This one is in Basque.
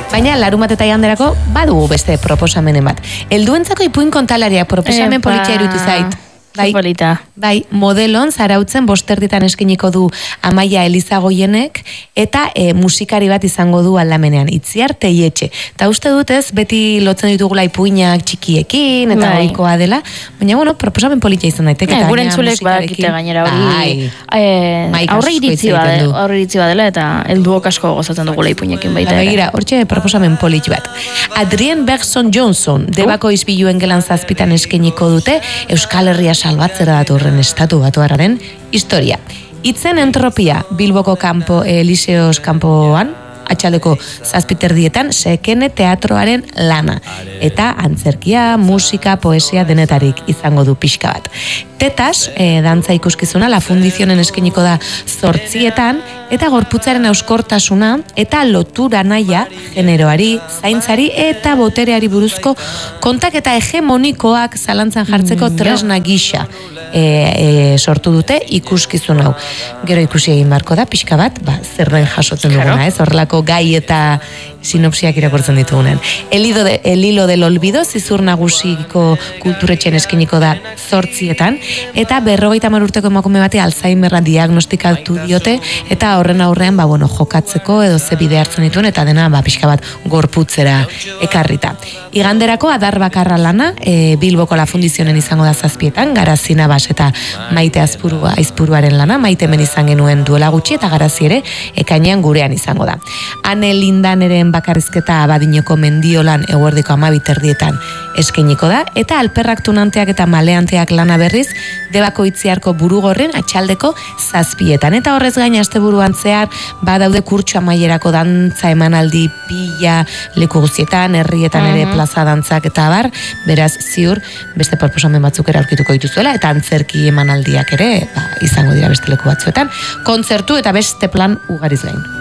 Baina larumat eta iganderako badugu beste proposamenen bat. Helduentzako ipuin kontalariak proposamen politia iruditu zait. Bai, modelon zarautzen bosterditan eskiniko du Amaia Elizagoienek eta musikari bat izango du aldamenean, Itziar Teietxe. Ta uste dutez, beti lotzen ditugula ipuinak txikiekin eta ohikoa dela, baina bueno, proposamen politia izan daiteke. Gure entzulek badakite gainera hori aurre iritzi badela eta helduok asko gozatzen dugula ipuinekin baita. Begira, hortxe proposamen politi bat. Adrien Bergson Johnson, Debako izbiluen gelan zazpitan eskiniko dute Euskal Herria salbatzera datorren estatu batuararen historia. Itzen entropia, Bilboko kanpo, Eliseos kanpoan, atxaldeko zazpiterdietan, Sekene teatroaren lana. Eta antzerkia, musika, poesia denetarik izango du pixka bat. Tetas, dantza ikuskizuna, La Fundizionen eskeniko da 8:00 eta gorputzaren euskortasuna eta lotura naia generoari, zaintzari eta botereari buruzko kontaketa hegemonikoak zalantzan jartzeko tresna gisa sortu dute ikuskizun hau. Gero ikusi egin barko da, pixka bat, zerren jasotzen duguna, ez? Horrelako gai eta sinopsiak irakurtzen ditugunen. El hilo del olvido, Zizur Nagusiko kulturetxen eskeniko da 8:00 eta 50 urteko emakume bati Alzheimerra diagnostikatu diote eta horren aurrean jokatzeko edo ze bide hartzen dituen eta dena pixka bat gorputzera ekarrita. Iganderako Adar Bakarra lana Bilboko La Fundizionen izango da 7:00, Garazi Nabas eta Maite Aizpuruaren lana, Maite hemen izan genuen duela gutxi eta Garazi ere ekainean gurean izango da. Ane Lindaneren bakarrizketa Abadinoko Mendiolan eguerdiko 12:00 eskeniko da eta Alperrak Tunanteak eta Maleanteak lana berriz Debako Itziarko Burugorren atxaldeko 7:00 eta horrez gain asteburuan zehar badaude kurtso amaierako dantza emanaldi pila leku guztietan, herrietan ere plaza dantzak eta bar, beraz ziur beste proposamen batzuk ere aurkituko dituzuela eta antzerki emanaldiak ere izango dira beste leku batzuetan, kontzertu eta beste plan ugariz gain.